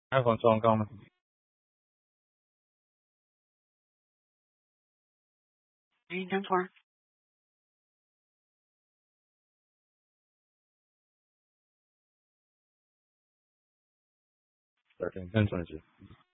iPhone 装高吗？ 等会儿。 对，更准确。